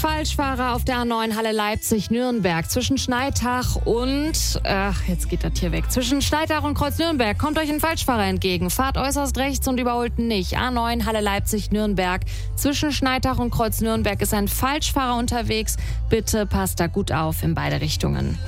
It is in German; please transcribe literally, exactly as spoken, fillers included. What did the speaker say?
Falschfahrer auf der A neun Halle Leipzig-Nürnberg zwischen Schneitach und, ach, jetzt geht das hier weg, zwischen Schneitach und Kreuz Nürnberg kommt euch ein Falschfahrer entgegen. Fahrt äußerst rechts und überholt nicht. A neun Halle Leipzig-Nürnberg zwischen Schneitach und Kreuz Nürnberg ist ein Falschfahrer unterwegs. Bitte passt da gut auf in beide Richtungen.